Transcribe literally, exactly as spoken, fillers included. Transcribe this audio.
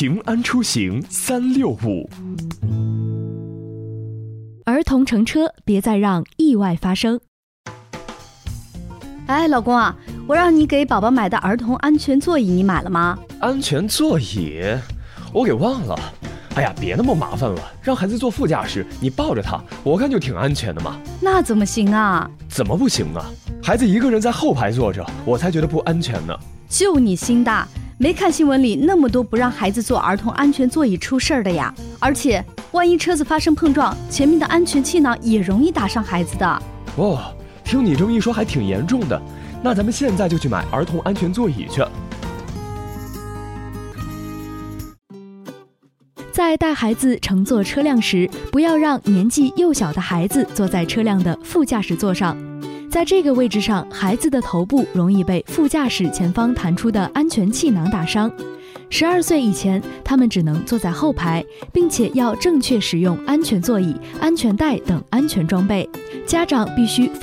平安出行三六五。 儿童乘车，别再让意外发生。 哎，老公啊，我让你给宝宝买的儿童安全座椅，你买了吗？ 安全座椅，我给忘了。哎呀，别那么麻烦了，让孩子坐副驾驶，你抱着他，我看就挺安全的嘛。 那怎么行啊？ 怎么不行啊？孩子一个人在后排坐着，我才觉得不安全呢。 就你心大，没看新闻里那么多不让孩子坐儿童安全座椅出事儿的呀？而且万一车子发生碰撞，前面的安全气囊也容易打伤孩子的。 哦，听你这么一说还挺严重的，那咱们现在就去买儿童安全座椅去。 在带孩子乘坐车辆时，不要让年纪幼小的孩子坐在车辆的副驾驶座上。在这个位置上，孩子的头部容易被副驾驶前方弹出的安全气囊打伤。十二岁以前，他们只能坐在后排，并且要正确使用安全座椅、安全带等安全装备。家长必须